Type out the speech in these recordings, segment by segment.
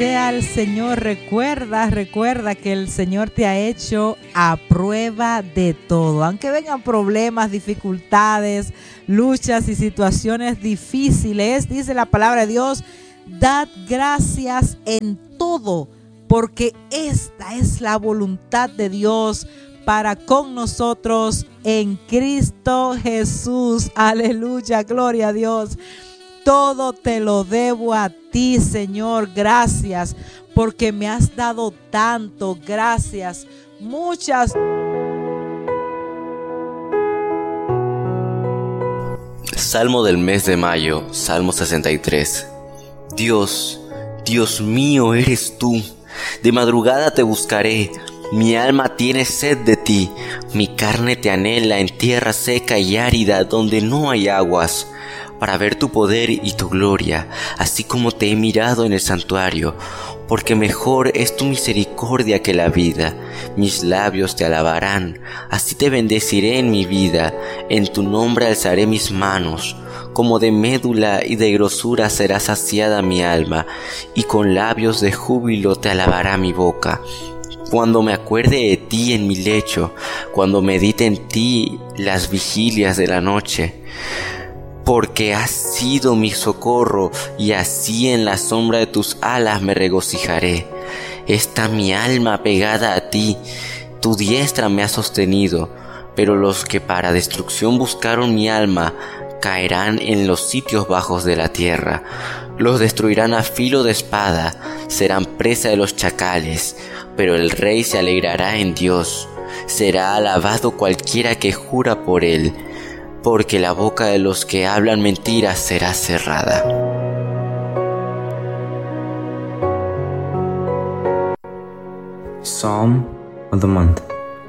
Al Señor, recuerda que el Señor te ha hecho a prueba de todo. Aunque vengan problemas, dificultades, luchas y situaciones difíciles, dice la palabra de Dios, dad gracias en todo, porque esta es la voluntad de Dios para con nosotros en Cristo Jesús. Aleluya, gloria a Dios. Todo te lo debo a ti, Señor. Gracias porque me has dado tanto. Gracias. Muchas. Salmo del mes de mayo, Salmo 63. Dios, Dios mío eres tú. De madrugada te buscaré. Mi alma tiene sed de ti. Mi carne te anhela en tierra seca y árida donde no hay aguas, para ver tu poder y tu gloria, así como te he mirado en el santuario, porque mejor es tu misericordia que la vida. Mis labios te alabarán, así te bendeciré en mi vida, en tu nombre alzaré mis manos. Como de médula y de grosura será saciada mi alma, y con labios de júbilo te alabará mi boca. Cuando me acuerde de ti en mi lecho, cuando medite en ti las vigilias de la noche, porque has sido mi socorro, y así en la sombra de tus alas me regocijaré. Está mi alma pegada a ti, tu diestra me ha sostenido, pero los que para destrucción buscaron mi alma caerán en los sitios bajos de la tierra. Los destruirán a filo de espada, serán presa de los chacales, pero el rey se alegrará en Dios. Será alabado cualquiera que jura por él, porque la boca de los que hablan mentiras será cerrada. Psalm of the Month.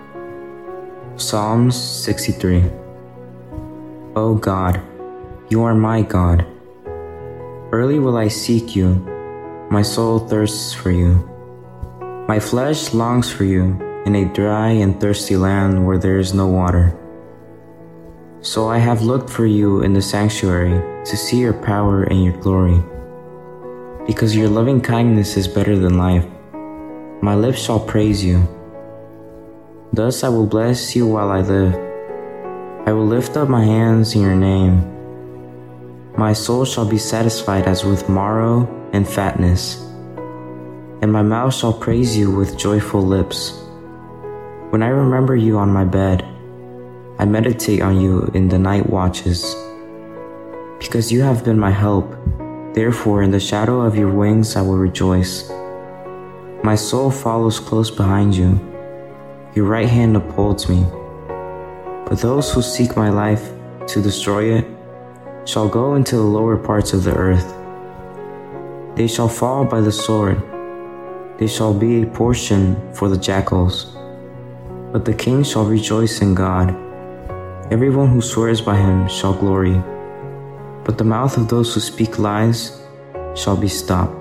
Psalm 63. O God, you are my God. Early will I seek you. My soul thirsts for you. My flesh longs for you in a dry and thirsty land where there is no water. So I have looked for you in the sanctuary to see your power and your glory. Because your loving kindness is better than life, my lips shall praise you. Thus I will bless you while I live. I will lift up my hands in your name. My soul shall be satisfied as with marrow and fatness, and my mouth shall praise you with joyful lips. When I remember you on my bed, I meditate on you in the night watches. Because you have been my help, therefore in the shadow of your wings I will rejoice. My soul follows close behind you. Your right hand upholds me. But those who seek my life to destroy it shall go into the lower parts of the earth. They shall fall by the sword. They shall be a portion for the jackals. But the king shall rejoice in God. Everyone who swears by him shall glory. But the mouth of those who speak lies shall be stopped.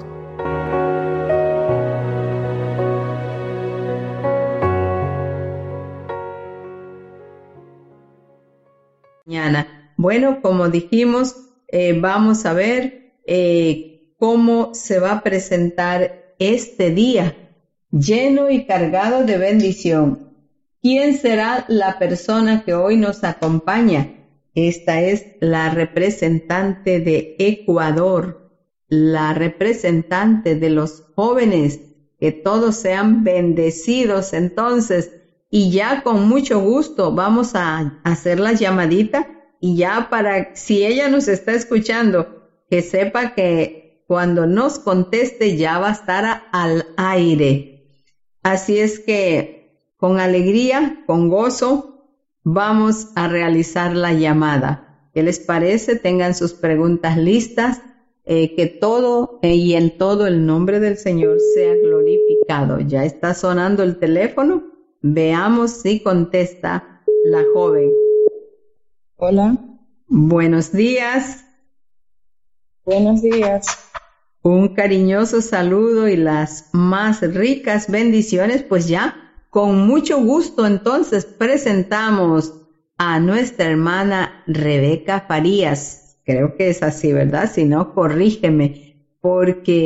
Bueno, como dijimos, vamos a ver cómo se va a presentar este día lleno y cargado de bendición. ¿Quién será la persona que hoy nos acompaña? Esta es la representante de Ecuador, la representante de los jóvenes, que todos sean bendecidos entonces. Y ya con mucho gusto vamos a hacer la llamadita, y ya para, si ella nos está escuchando, que sepa que cuando nos conteste ya va a estar al aire. Así es que con alegría, con gozo, vamos a realizar la llamada. ¿Qué les parece? Tengan sus preguntas listas, que todo y en todo el nombre del Señor sea glorificado. Ya está sonando el teléfono. Veamos si contesta la joven. Hola. Buenos días. Buenos días. Un cariñoso saludo y las más ricas bendiciones. Pues ya, con mucho gusto entonces presentamos a nuestra hermana Rebeca Farías. Creo que es así, ¿verdad? Si no, corrígeme, porque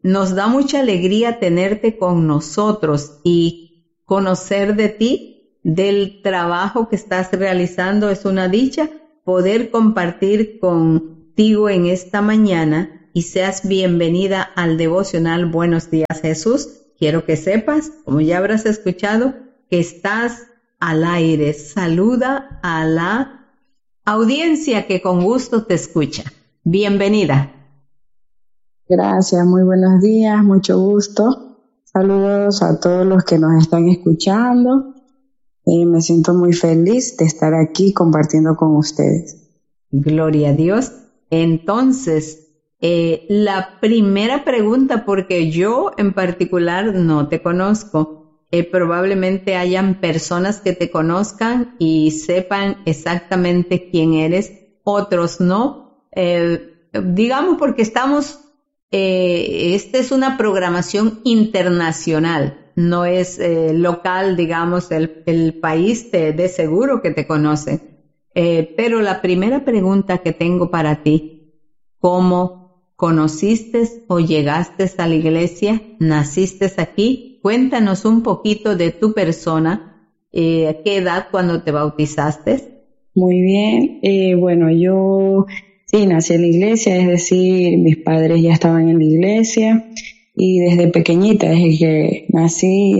nos da mucha alegría tenerte con nosotros y conocer de ti, del trabajo que estás realizando. Es una dicha poder compartir contigo en esta mañana y seas bienvenida al devocional Buenos Días Jesús. Quiero que sepas, como ya habrás escuchado, que estás al aire. Saluda a la audiencia que con gusto te escucha. Bienvenida. Gracias, muy buenos días, mucho gusto. Saludos a todos los que nos están escuchando. Me siento muy feliz de estar aquí compartiendo con ustedes. Gloria a Dios. Entonces, la primera pregunta, porque yo en particular no te conozco, probablemente hayan personas que te conozcan y sepan exactamente quién eres, otros no. Digamos porque estamos, esta es una programación internacional, no es local, digamos, el país de seguro que te conoce. Pero la primera pregunta que tengo para ti, ¿cómo conociste o llegaste a la iglesia? ¿Naciste aquí? Cuéntanos un poquito de tu persona. ¿Qué edad cuando te bautizaste? Muy bien, bueno, yo sí nací en la iglesia, es decir, mis padres ya estaban en la iglesia y desde pequeñita, desde que nací,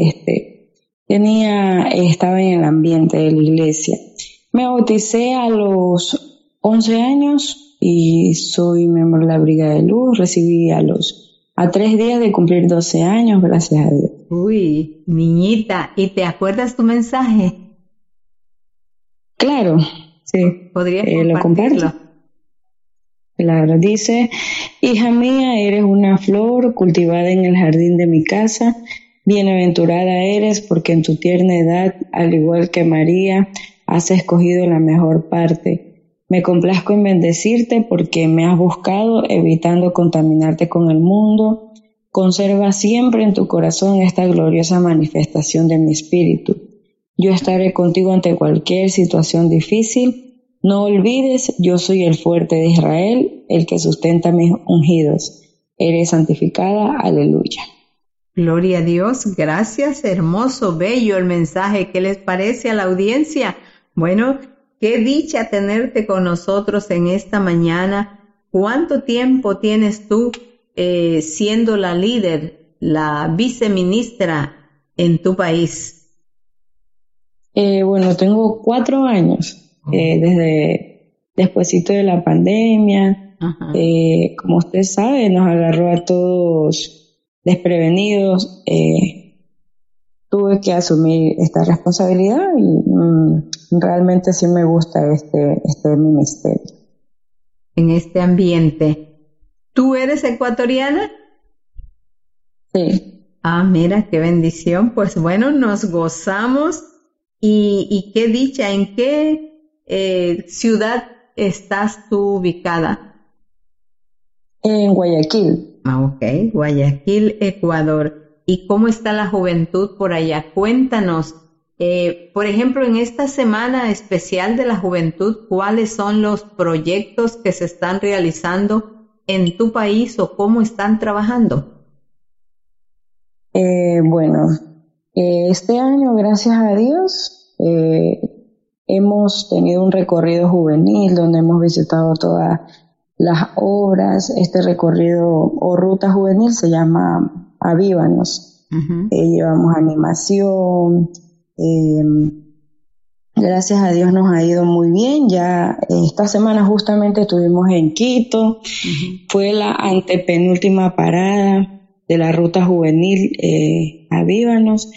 estaba en el ambiente de la iglesia. Me bauticé a los 11 años y soy miembro de la Brigada de Luz. Recibí a 3 días de cumplir 12 años, gracias a Dios. Uy, niñita, ¿y te acuerdas tu mensaje? Claro, sí. ¿Podrías lo comparto? Claro, dice: hija mía, eres una flor cultivada en el jardín de mi casa. Bienaventurada eres porque en tu tierna edad, al igual que María, has escogido la mejor parte. Me complazco en bendecirte porque me has buscado, evitando contaminarte con el mundo. Conserva siempre en tu corazón esta gloriosa manifestación de mi espíritu. Yo estaré contigo ante cualquier situación difícil. No olvides, yo soy el fuerte de Israel, el que sustenta mis ungidos. Eres santificada, aleluya. Gloria a Dios, gracias, hermoso, bello el mensaje. ¿Qué les parece a la audiencia? Bueno, qué dicha tenerte con nosotros en esta mañana. ¿Cuánto tiempo tienes tú siendo la líder, la viceministra en tu país? Bueno, tengo 4 años, desde despuesito de la pandemia. Como usted sabe, nos agarró a todos desprevenidos. Tuve que asumir esta responsabilidad y realmente sí me gusta este ministerio. En este ambiente. ¿Tú eres ecuatoriana? Sí. Ah, mira, qué bendición. Pues bueno, nos gozamos y qué dicha. ¿En qué ciudad estás tú ubicada? En Guayaquil. Ah, ok, Guayaquil, Ecuador. ¿Y cómo está la juventud por allá? Cuéntanos, por ejemplo, en esta semana especial de la juventud, ¿cuáles son los proyectos que se están realizando en tu país o cómo están trabajando? Bueno, este año, gracias a Dios, hemos tenido un recorrido juvenil donde hemos visitado todas las obras. Este recorrido o ruta juvenil se llama Avívanos. Llevamos animación. Gracias a Dios nos ha ido muy bien. Ya esta semana justamente estuvimos en Quito. Fue la antepenúltima parada de la ruta juvenil Avívanos.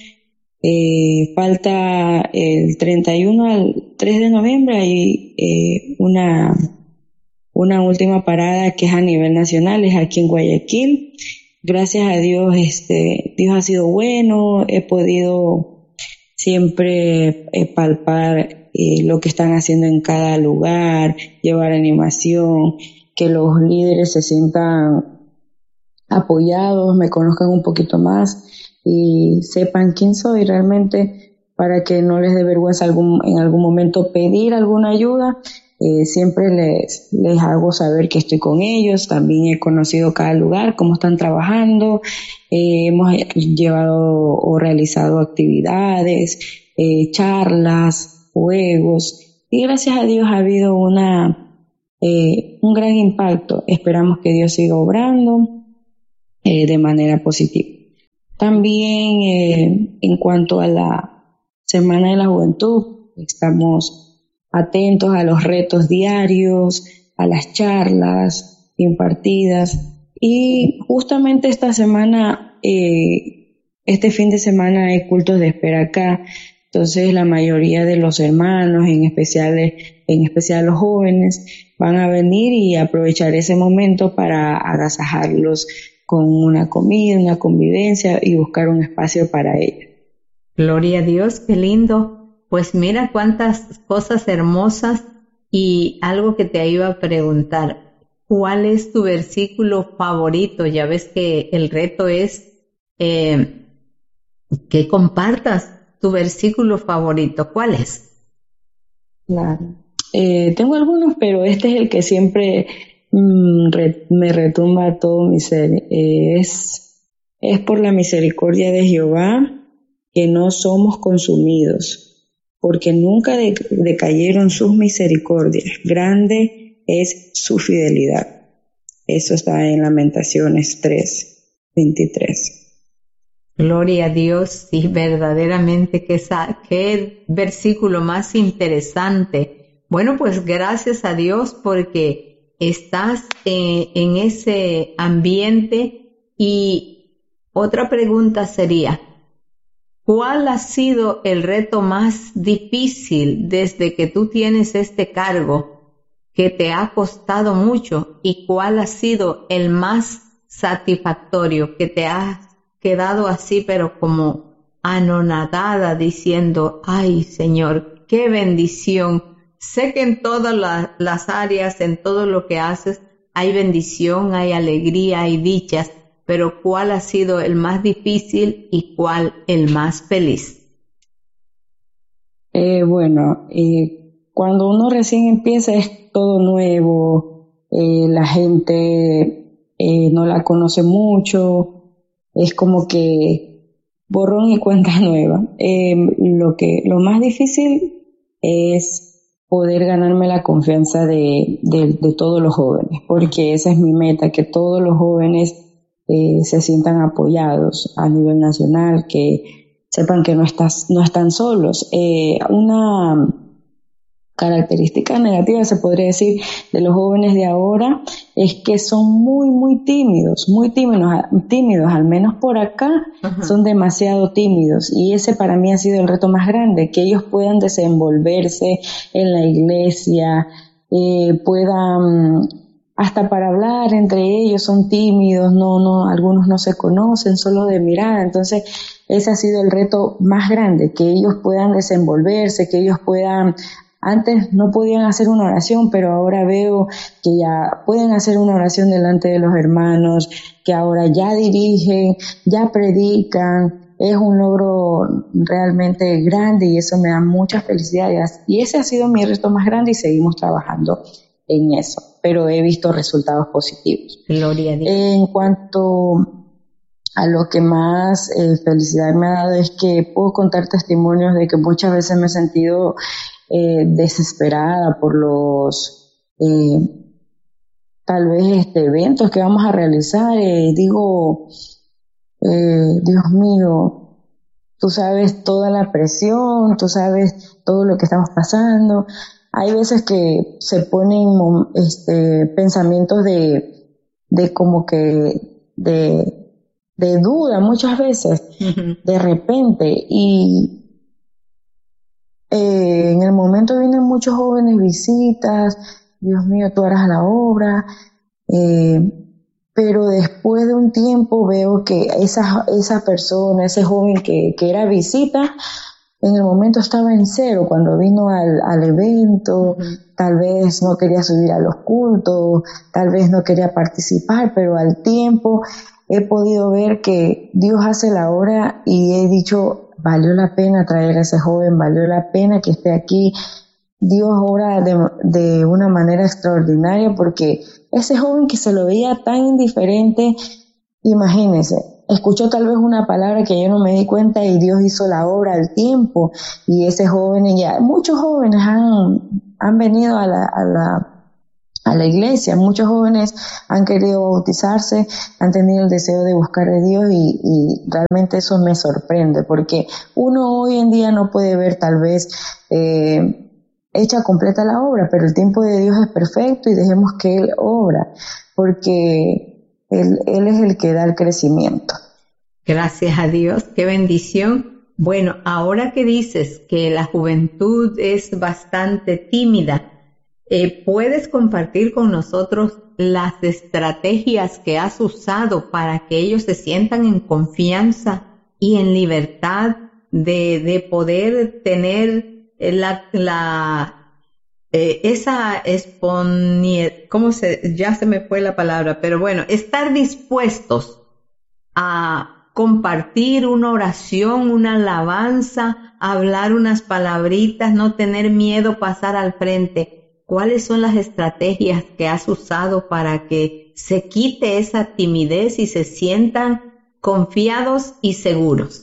Falta el 31 al 3 de noviembre hay una última parada que es a nivel nacional, es aquí en Guayaquil. Gracias a Dios, Dios ha sido bueno. He podido siempre palpar lo que están haciendo en cada lugar, llevar animación, que los líderes se sientan apoyados, me conozcan un poquito más y sepan quién soy realmente, para que no les dé vergüenza en algún momento pedir alguna ayuda. Siempre les hago saber que estoy con ellos. También he conocido cada lugar, cómo están trabajando. Hemos llevado o realizado actividades, charlas, juegos, y gracias a Dios ha habido un gran impacto. Esperamos que Dios siga obrando de manera positiva. También en cuanto a la Semana de la Juventud, estamos atentos a los retos diarios, a las charlas impartidas, y justamente esta semana, este fin de semana hay cultos de espera acá. Entonces la mayoría de los hermanos, en especial los jóvenes, van a venir y aprovechar ese momento para agasajarlos con una comida, una convivencia y buscar un espacio para ellos. Gloria a Dios, qué lindo. Pues mira cuántas cosas hermosas. Y algo que te iba a preguntar, ¿cuál es tu versículo favorito? Ya ves que el reto es que compartas tu versículo favorito. ¿Cuál es? Claro. Tengo algunos, pero este es el que siempre me retumba todo mi ser. Es por la misericordia de Jehová que no somos consumidos, porque nunca decayeron sus misericordias. Grande es su fidelidad. Eso está en Lamentaciones 3:23. Gloria a Dios, sí, verdaderamente qué versículo más interesante. Bueno, pues gracias a Dios porque estás en ese ambiente. Y otra pregunta sería, ¿cuál ha sido el reto más difícil desde que tú tienes este cargo que te ha costado mucho? ¿Y cuál ha sido el más satisfactorio que te ha quedado así, pero como anonadada, diciendo, ay Señor, qué bendición? Sé que en todas las áreas, en todo lo que haces, hay bendición, hay alegría, hay dichas, pero ¿cuál ha sido el más difícil y cuál el más feliz? Cuando uno recién empieza es todo nuevo, la gente no la conoce mucho, es como que borrón y cuenta nueva. Lo más difícil es poder ganarme la confianza de todos los jóvenes, porque esa es mi meta, que todos los jóvenes se sientan apoyados a nivel nacional, que sepan que no están solos. Una característica negativa, se podría decir, de los jóvenes de ahora es que son muy tímidos, al menos por acá. Ajá. Son demasiado tímidos, y ese para mí ha sido el reto más grande, que ellos puedan desenvolverse en la iglesia, puedan hasta para hablar entre ellos son tímidos, algunos no se conocen, solo de mirada. Entonces ese ha sido el reto más grande, que ellos puedan desenvolverse, que ellos puedan, antes no podían hacer una oración, pero ahora veo que ya pueden hacer una oración delante de los hermanos, que ahora ya dirigen, ya predican. Es un logro realmente grande y eso me da mucha felicidad, y ese ha sido mi reto más grande y seguimos trabajando en eso, pero he visto resultados positivos. Gloria a Dios. En cuanto a lo que más felicidad me ha dado es que puedo contar testimonios de que muchas veces me he sentido desesperada por los tal vez eventos que vamos a realizar. Digo, Dios mío, tú sabes toda la presión, tú sabes todo lo que estamos pasando. Hay veces que se ponen pensamientos de como que de duda muchas veces, uh-huh, de repente, y en el momento vienen muchos jóvenes visitas, Dios mío, tú harás la obra, pero después de un tiempo veo que esa persona, ese joven que era visita, en el momento estaba en cero cuando vino al evento. Uh-huh. Tal vez no quería subir a los cultos, tal vez no quería participar, pero al tiempo he podido ver que Dios hace la obra y he dicho, valió la pena traer a ese joven, valió la pena que esté aquí. Dios obra de una manera extraordinaria, porque ese joven que se lo veía tan indiferente, imagínese, escuchó tal vez una palabra que yo no me di cuenta y Dios hizo la obra al tiempo, y ese joven, ya muchos jóvenes han venido a la iglesia, muchos jóvenes han querido bautizarse, han tenido el deseo de buscar a Dios, y realmente eso me sorprende, porque uno hoy en día no puede ver tal vez hecha completa la obra, pero el tiempo de Dios es perfecto y dejemos que Él obra, porque Él es el que da el crecimiento. Gracias a Dios, qué bendición. Bueno, ahora que dices que la juventud es bastante tímida, ¿puedes compartir con nosotros las estrategias que has usado para que ellos se sientan en confianza y en libertad de poder tener esa espontaneidad, ya se me fue la palabra, pero bueno, estar dispuestos a compartir una oración, una alabanza, hablar unas palabritas, no tener miedo pasar al frente? ¿Cuáles son las estrategias que has usado para que se quite esa timidez y se sientan confiados y seguros?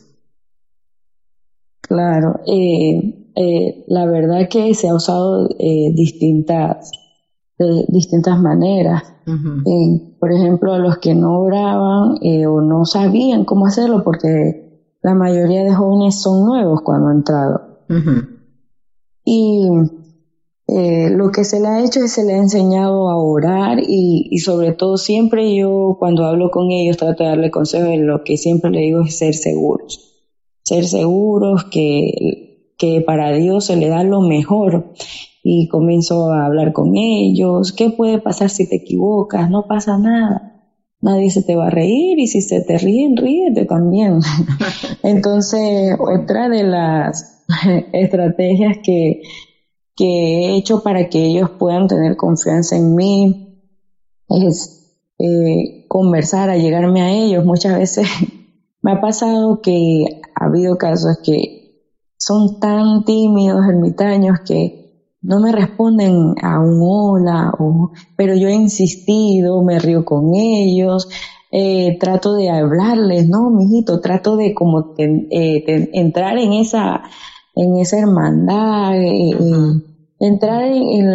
Claro, la verdad que se ha usado de distintas maneras. Uh-huh. Por ejemplo, a los que no oraban o no sabían cómo hacerlo, porque la mayoría de jóvenes son nuevos cuando han entrado. Uh-huh. Y lo que se le ha hecho es se le ha enseñado a orar, y sobre todo siempre yo cuando hablo con ellos trato de darle consejos, y lo que siempre le digo es ser seguros que para Dios se le da lo mejor, y comienzo a hablar con ellos. ¿Qué puede pasar si te equivocas? No pasa nada, nadie se te va a reír, y si se te ríen, ríete también. Entonces, otra de las estrategias que he hecho para que ellos puedan tener confianza en mí es conversar, allegarme a ellos. Muchas veces me ha pasado que ha habido casos que son tan tímidos, ermitaños, que no me responden a un hola, pero yo he insistido, me río con ellos, trato de hablarles, no, mijito, trato de como entrar en esa hermandad, entrar en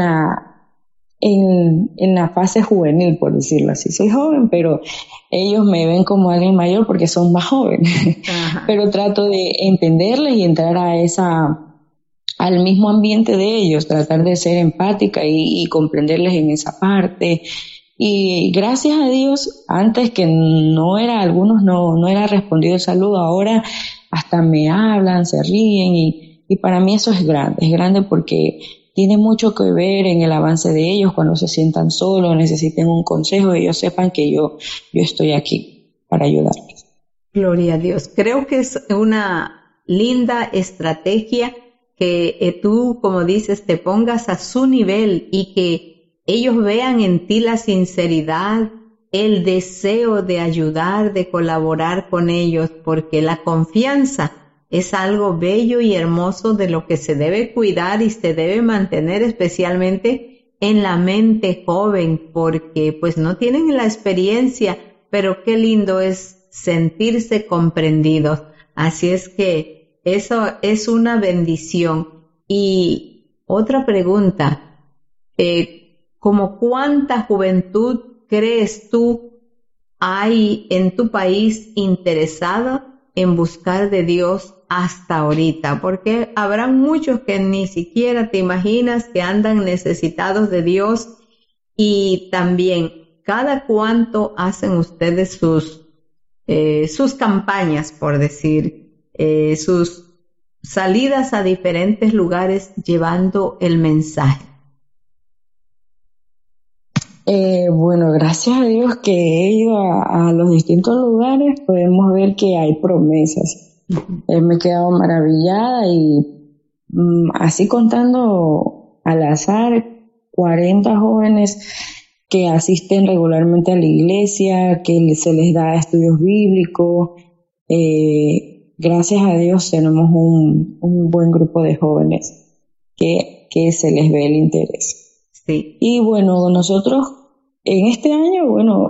la fase juvenil, por decirlo así. Soy joven, pero ellos me ven como alguien mayor porque son más jóvenes. Ajá. Pero trato de entenderles y entrar al mismo ambiente de ellos, tratar de ser empática y comprenderles en esa parte. Y gracias a Dios, antes que algunos no era respondido el saludo, ahora hasta me hablan, se ríen, y para mí eso es grande porque tiene mucho que ver en el avance de ellos. Cuando se sientan solos, necesiten un consejo, ellos sepan que yo estoy aquí para ayudarles. Gloria a Dios. Creo que es una linda estrategia que tú, como dices, te pongas a su nivel y que ellos vean en ti la sinceridad, el deseo de ayudar, de colaborar con ellos, porque la confianza es algo bello y hermoso de lo que se debe cuidar y se debe mantener, especialmente en la mente joven, porque pues no tienen la experiencia, pero qué lindo es sentirse comprendidos. Así es que eso es una bendición. Y otra pregunta, ¿como cuánta juventud crees tú hay en tu país interesada en buscar de Dios hasta ahorita? Porque habrán muchos que ni siquiera te imaginas que andan necesitados de Dios. Y también, ¿cada cuánto hacen ustedes sus campañas, por decir, sus salidas a diferentes lugares llevando el mensaje? Bueno, gracias a Dios que he ido a los distintos lugares, podemos ver que hay promesas. Me he quedado maravillada, y así contando al azar, 40 jóvenes que asisten regularmente a la iglesia, que se les da estudios bíblicos. Gracias a Dios tenemos un buen grupo de jóvenes que que se les ve el interés. Sí. Y bueno, nosotros en este año,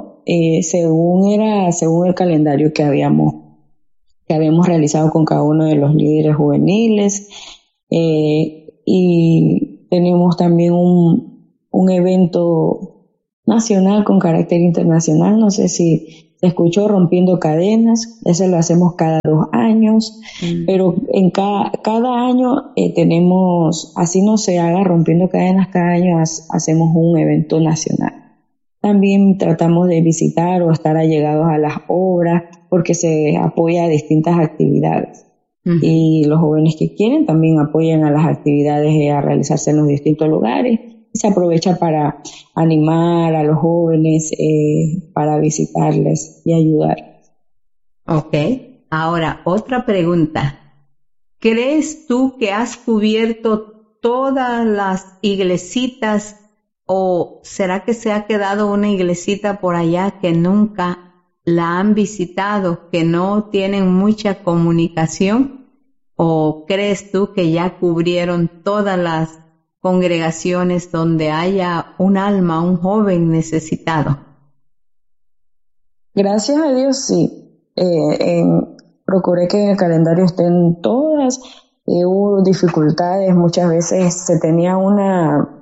según el calendario que habíamos realizado con cada uno de los líderes juveniles, y tenemos también un evento nacional con carácter internacional, no sé si se escuchó, Rompiendo Cadenas. Ese lo hacemos cada 2 años, pero en cada año tenemos, así no se haga Rompiendo Cadenas, cada año hacemos un evento nacional. También tratamos de visitar o estar allegados a las obras porque se apoya a distintas actividades. Y los jóvenes que quieren también apoyan a las actividades a realizarse en los distintos lugares. Y se aprovecha para animar a los jóvenes, para visitarles y ayudar. Ok. Ahora, otra pregunta. ¿Crees tú que has cubierto todas las iglesitas o será que se ha quedado una iglesita por allá que nunca la han visitado, que no tienen mucha comunicación? ¿O crees tú que ya cubrieron todas las congregaciones donde haya un alma, un joven necesitado? Gracias a Dios, sí. Procuré que en el calendario estén todas. Hubo dificultades, muchas veces se tenía una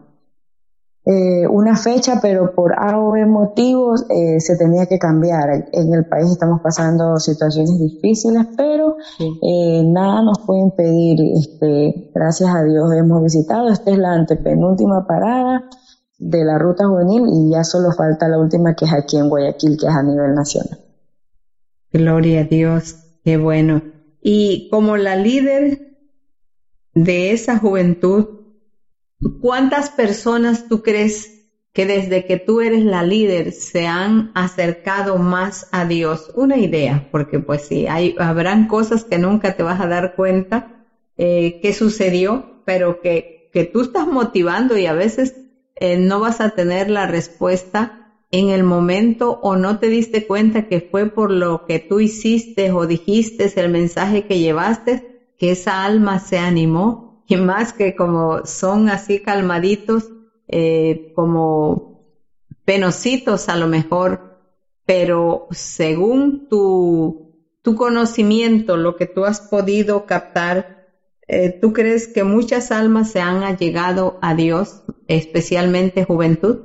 fecha, pero por A o B motivos se tenía que cambiar. En el país estamos pasando situaciones difíciles, pero nada nos puede impedir. Gracias a Dios hemos visitado. Esta es la antepenúltima parada de la ruta juvenil y ya solo falta la última, que es aquí en Guayaquil, que es a nivel nacional. Gloria a Dios, qué bueno. Y como la líder de esa juventud, ¿cuántas personas tú crees que desde que tú eres la líder se han acercado más a Dios? Una idea, porque pues sí, habrán cosas que nunca te vas a dar cuenta que sucedió, pero que tú estás motivando y a veces no vas a tener la respuesta en el momento o no te diste cuenta que fue por lo que tú hiciste o dijiste, el mensaje que llevaste, que esa alma se animó. Y más que como son así calmaditos, como penositos a lo mejor, pero según tu conocimiento, lo que tú has podido captar, ¿tú crees que muchas almas se han allegado a Dios, especialmente juventud?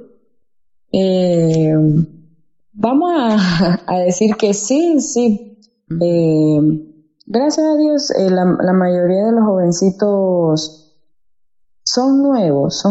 Vamos a decir que sí. Gracias a Dios, la mayoría de los jovencitos son nuevos,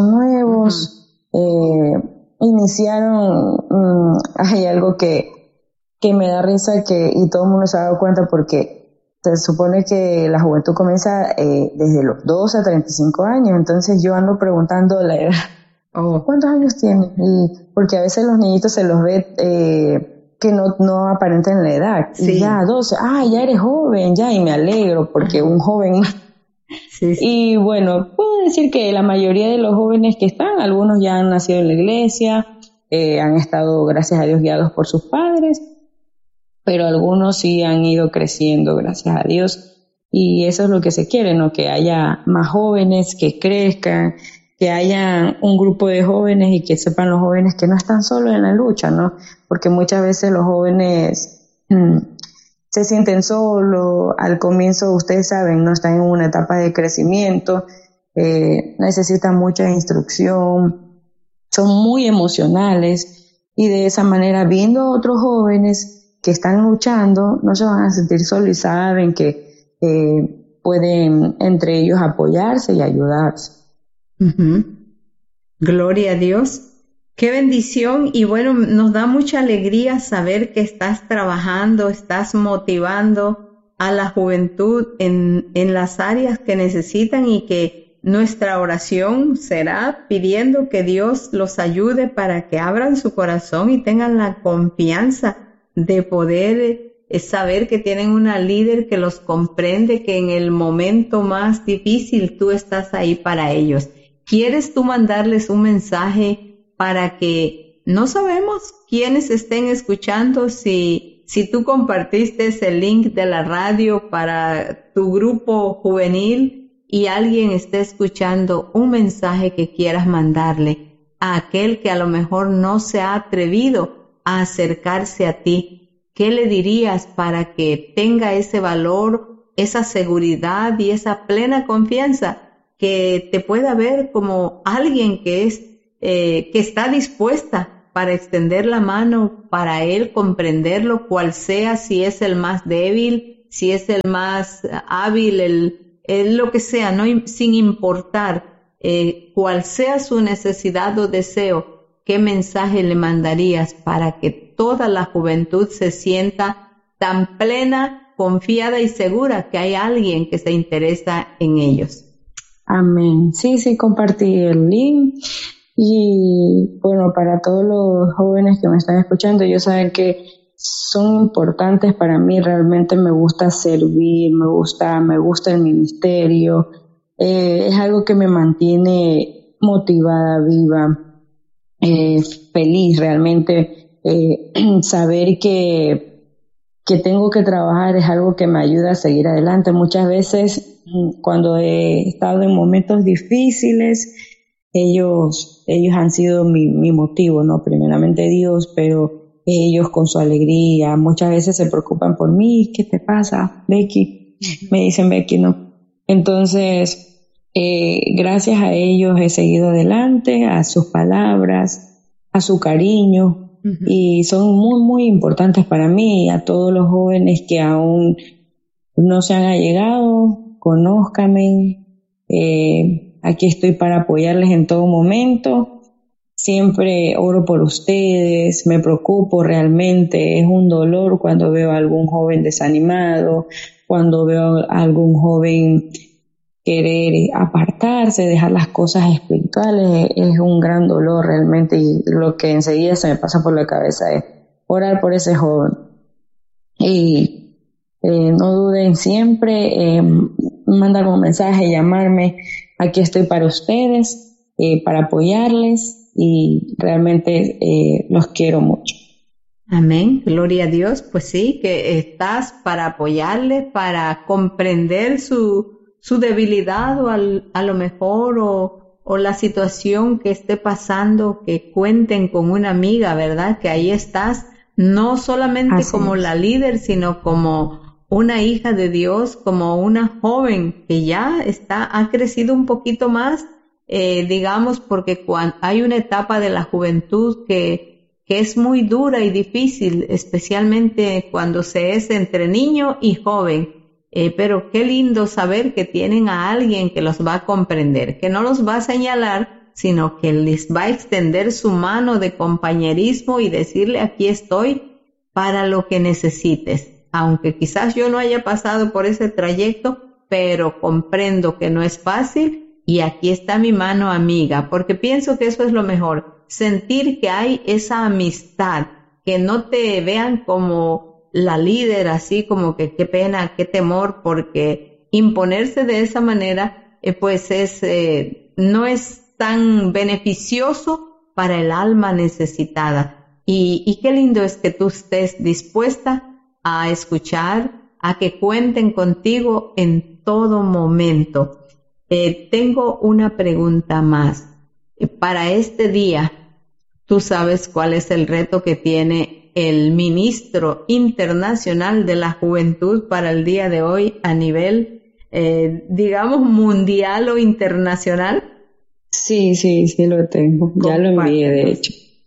iniciaron, hay algo que me da risa y todo el mundo se ha dado cuenta, porque se supone que la juventud comienza desde los 12 a 35 años, entonces yo ando preguntando la edad. ¿Cuántos años tienen? Porque a veces los niñitos se los ve que no aparentan la edad. Sí. Y ya 12, ya eres joven, ya, y me alegro porque un joven más. Sí. Y bueno, puedo decir que la mayoría de los jóvenes que están, algunos ya han nacido en la iglesia, han estado, gracias a Dios, guiados por sus padres, pero algunos sí han ido creciendo, gracias a Dios. Y eso es lo que se quiere, ¿no? Que haya más jóvenes, que crezcan, que haya un grupo de jóvenes y que sepan los jóvenes que no están solos en la lucha, ¿no? Porque muchas veces los jóvenes se sienten solos, al comienzo ustedes saben, no están en una etapa de crecimiento, necesitan mucha instrucción, son muy emocionales y de esa manera viendo a otros jóvenes que están luchando, no se van a sentir solos y saben que pueden entre ellos apoyarse y ayudarse. Gloria a Dios, qué bendición. Y bueno, nos da mucha alegría saber que estás trabajando, estás motivando a la juventud en las áreas que necesitan, y que nuestra oración será pidiendo que Dios los ayude para que abran su corazón y tengan la confianza de poder saber que tienen una líder que los comprende, que en el momento más difícil tú estás ahí para ellos. ¿Quieres tú mandarles un mensaje para que no sabemos quiénes estén escuchando? Si tú compartiste el link de la radio para tu grupo juvenil y alguien esté escuchando un mensaje que quieras mandarle a aquel que a lo mejor no se ha atrevido a acercarse a ti, ¿qué le dirías para que tenga ese valor, esa seguridad y esa plena confianza que te pueda ver como alguien que está dispuesta para extender la mano para él comprenderlo, cual sea, si es el más débil, si es el más hábil, el lo que sea, no, sin importar cuál sea su necesidad o deseo, qué mensaje le mandarías para que toda la juventud se sienta tan plena, confiada y segura que hay alguien que se interesa en ellos? Amén. Sí, compartí el link. Y bueno, para todos los jóvenes que me están escuchando, ellos saben que son importantes para mí. Realmente me gusta servir, me gusta el ministerio. Es algo que me mantiene motivada, viva, feliz realmente. Saber que tengo que trabajar es algo que me ayuda a seguir adelante. Muchas veces cuando he estado en momentos difíciles, ellos han sido mi motivo, ¿no? Primeramente Dios, pero ellos con su alegría muchas veces se preocupan por mí. ¿Qué te pasa, Becky? Me dicen Becky, ¿no? Entonces, gracias a ellos he seguido adelante, a sus palabras, a su cariño. Y son muy, muy importantes para mí y a todos los jóvenes que aún no se han allegado. Conózcanme, aquí estoy para apoyarles en todo momento. Siempre oro por ustedes, me preocupo realmente. Es un dolor cuando veo a algún joven desanimado, cuando veo a algún joven querer apartarse, dejar las cosas espirituales. Es un gran dolor realmente, y lo que enseguida se me pasa por la cabeza es orar por ese joven. Y no duden siempre, mandarme un mensaje, llamarme. Aquí estoy para ustedes, para apoyarles, y realmente los quiero mucho. Amén, gloria a Dios. Pues sí, que estás para apoyarles, para comprender su debilidad o a lo mejor o la situación que esté pasando, que cuenten con una amiga, ¿verdad? Que ahí estás, no solamente Así como es. la líder, sino como una hija de Dios, como una joven que ya ha crecido un poquito más, digamos, porque hay una etapa de la juventud que es muy dura y difícil, especialmente cuando se es entre niño y joven. Pero qué lindo saber que tienen a alguien que los va a comprender, que no los va a señalar, sino que les va a extender su mano de compañerismo y decirle: aquí estoy para lo que necesites. Aunque quizás yo no haya pasado por ese trayecto, pero comprendo que no es fácil y aquí está mi mano amiga, porque pienso que eso es lo mejor, sentir que hay esa amistad, que no te vean como la líder, así como que qué pena, qué temor, porque imponerse de esa manera pues no es tan beneficioso para el alma necesitada. Y qué lindo es que tú estés dispuesta a escuchar, a que cuenten contigo en todo momento. Tengo una pregunta más. Para este día, ¿tú sabes cuál es el reto que tiene el ministro internacional de la juventud para el día de hoy a nivel, digamos, mundial o internacional? Sí, lo tengo. Ya lo envié, de hecho.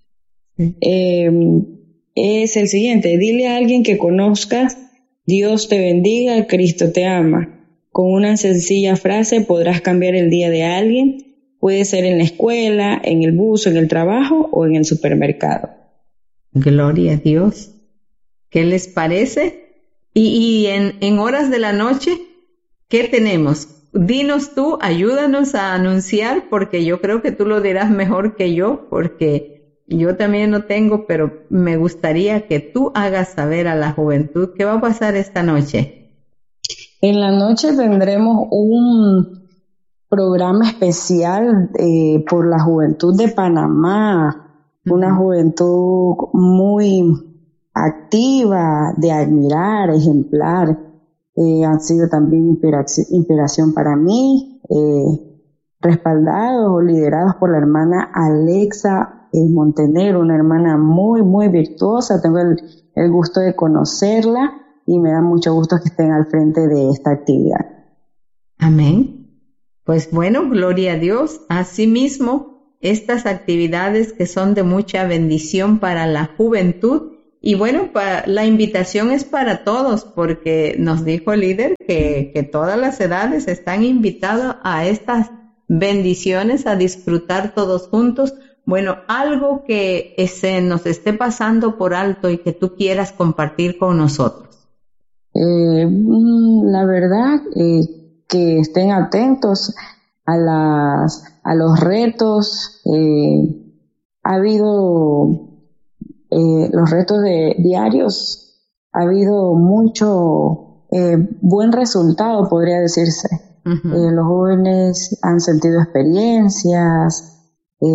Es el siguiente: dile a alguien que conozcas: Dios te bendiga, Cristo te ama. Con una sencilla frase podrás cambiar el día de alguien. Puede ser en la escuela, en el bus, en el trabajo o en el supermercado. Gloria a Dios. ¿Qué les parece? Y en horas de la noche, ¿qué tenemos? Dinos tú, ayúdanos a anunciar, porque yo creo que tú lo dirás mejor que yo, porque yo también no tengo, pero me gustaría que tú hagas saber a la juventud qué va a pasar esta noche. En la noche tendremos un programa especial por la juventud de Panamá, una juventud muy activa, de admirar, ejemplar. Han sido también inspiración para mí. respaldados o liderados por la hermana Alexa Montenegro, una hermana muy, muy virtuosa. Tengo el gusto de conocerla y me da mucho gusto que estén al frente de esta actividad. Amén. Pues bueno, gloria a Dios. Asimismo, estas actividades que son de mucha bendición para la juventud. Y bueno, la invitación es para todos, porque nos dijo el líder que todas las edades están invitadas a estas bendiciones, a disfrutar todos juntos. Bueno, algo que se nos esté pasando por alto y que tú quieras compartir con nosotros. La verdad, que estén atentos a los retos. Ha habido los retos diarios, ha habido mucho buen resultado, podría decirse. Uh-huh. Los jóvenes han sentido experiencias,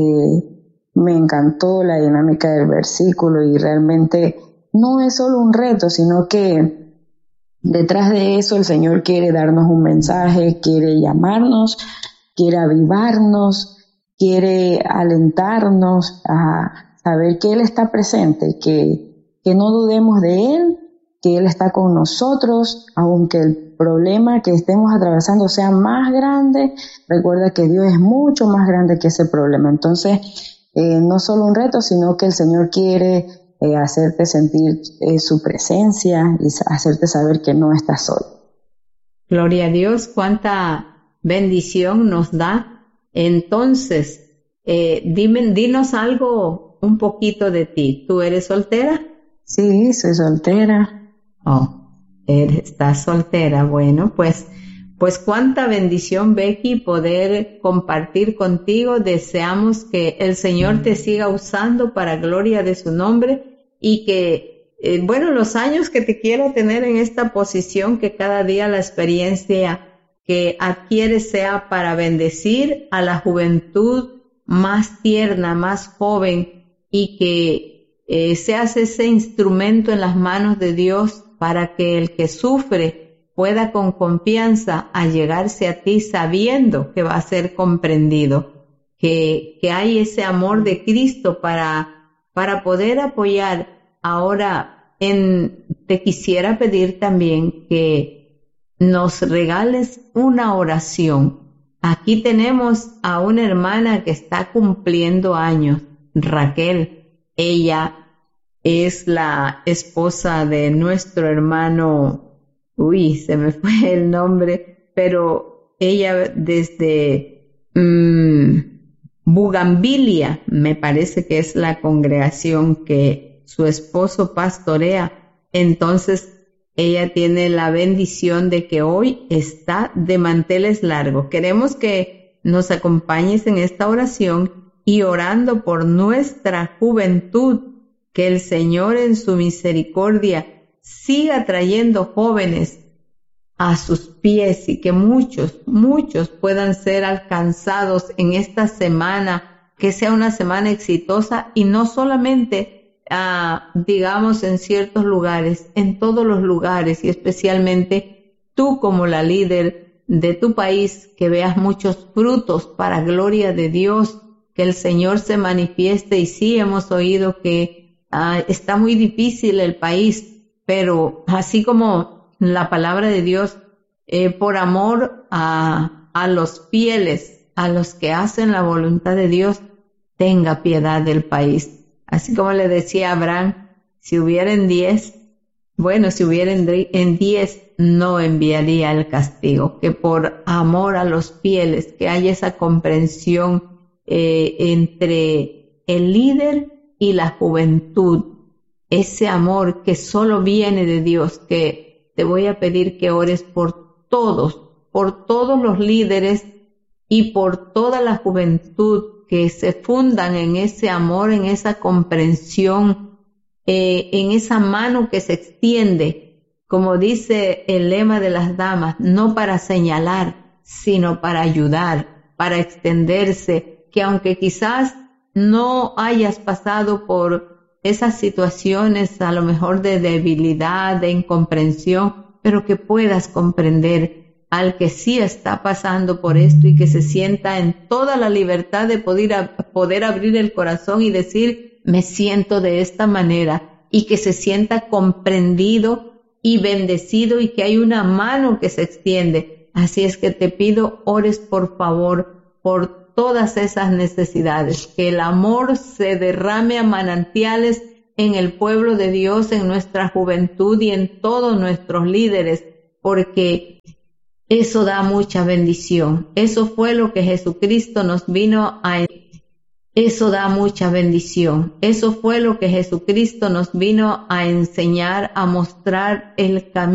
me encantó la dinámica del versículo y realmente no es solo un reto, sino que detrás de eso el Señor quiere darnos un mensaje, quiere llamarnos, quiere avivarnos, quiere alentarnos a saber que Él está presente, que no dudemos de Él, que Él está con nosotros, aunque el problema que estemos atravesando sea más grande. Recuerda que Dios es mucho más grande que ese problema. Entonces, no solo un reto, sino que el Señor quiere hacerte sentir su presencia y hacerte saber que no estás solo. Gloria a Dios, cuánta bendición nos da. Entonces, dinos algo un poquito de ti. ¿Tú eres soltera? Sí, soy soltera. Oh, estás soltera. Bueno, pues cuánta bendición, Becky, poder compartir contigo. Deseamos que el Señor te siga usando para gloria de su nombre y que, los años que te quiera tener en esta posición, que cada día la experiencia que adquieres sea para bendecir a la juventud más tierna, más joven, y que seas ese instrumento en las manos de Dios para que el que sufre pueda con confianza allegarse a ti sabiendo que va a ser comprendido, que hay ese amor de Cristo para poder apoyar. Ahora, te quisiera pedir también que nos regales una oración. Aquí tenemos a una hermana que está cumpliendo años, Raquel. Ella es la esposa de nuestro hermano, se me fue el nombre, pero ella desde Bugambilia, me parece que es la congregación que su esposo pastorea. Entonces ella tiene la bendición de que hoy está de manteles largos. Queremos que nos acompañes en esta oración y orando por nuestra juventud, que el Señor en su misericordia siga trayendo jóvenes a sus pies y que muchos puedan ser alcanzados en esta semana, que sea una semana exitosa y no solamente, digamos, en ciertos lugares, en todos los lugares y especialmente tú como la líder de tu país, que veas muchos frutos para gloria de Dios, que el Señor se manifieste. Y sí, hemos oído que está muy difícil el país, pero así como la palabra de Dios, por amor a los fieles, a los que hacen la voluntad de Dios, tenga piedad del país. Así como le decía a Abraham, si hubieran 10, no enviaría el castigo. Que por amor a los fieles, que haya esa comprensión entre el líder y la juventud, ese amor que solo viene de Dios. Que te voy a pedir que ores por todos los líderes y por toda la juventud, que se fundan en ese amor, en esa comprensión, en esa mano que se extiende, como dice el lema de las damas, no para señalar, sino para ayudar, para extenderse. Que aunque quizás no hayas pasado por esas situaciones a lo mejor de debilidad, de incomprensión, pero que puedas comprender al que sí está pasando por esto y que se sienta en toda la libertad de poder abrir el corazón y decir, me siento de esta manera, y que se sienta comprendido y bendecido y que hay una mano que se extiende. Así es que te pido, ores por favor por todas esas necesidades, que el amor se derrame a manantiales en el pueblo de Dios, en nuestra juventud y en todos nuestros líderes, porque eso da mucha bendición. Eso fue lo que Jesucristo nos vino a enseñar. Eso da mucha bendición. Eso fue lo que Jesucristo nos vino a enseñar, a mostrar el camino.